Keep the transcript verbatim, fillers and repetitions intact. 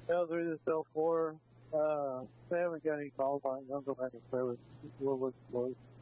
L three to L four. Uh, they haven't got any calls on it. Don't go back and play with what was closed.